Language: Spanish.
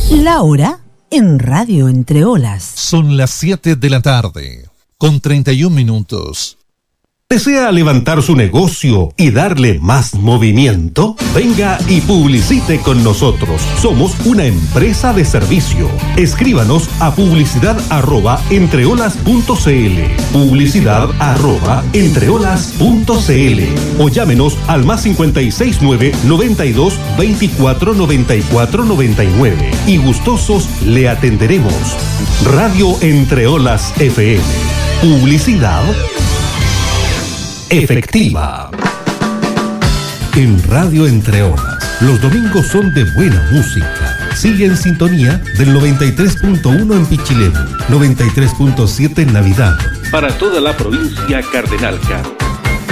La hora en Radio Entre Olas. Son las 7 de la tarde, con 31 minutos. ¿Desea levantar su negocio y darle más movimiento? Venga y publicite con nosotros. Somos una empresa de servicio. Escríbanos a publicidad@entreolas.cl, publicidad@entreolas.cl, o llámenos al +569 92 24 94 99 y gustosos le atenderemos. Radio Entre Olas FM. Publicidad efectiva. En Radio Entre Olas, los domingos son de buena música. Sigue en sintonía del 93.1 en Pichilemu, 93.7 en Navidad. Para toda la provincia Cardenal Caro.